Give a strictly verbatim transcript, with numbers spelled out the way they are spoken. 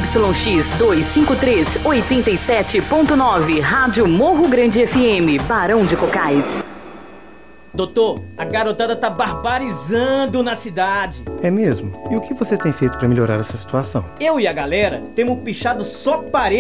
X duzentos e cinquenta e três, oitenta e sete ponto nove, Rádio Morro Grande F M, Barão de Cocais. Doutor, a garotada tá barbarizando na cidade. É mesmo? E o que você tem feito para melhorar essa situação? Eu e a galera temos pichado só parede